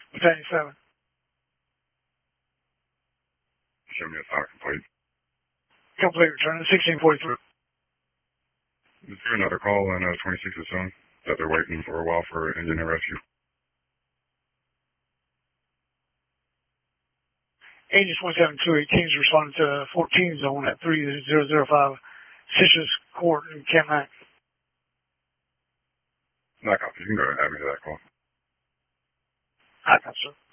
Battalion 7. Show me a file complete. Complete, return to 1643. Is there another call on 26th zone that they're waiting for a while for engine and rescue? Agents 17218 is responding to 14 zone at 3005 Citrus Court in Kamak. Not copy. You can go ahead and add me to that call. I got you.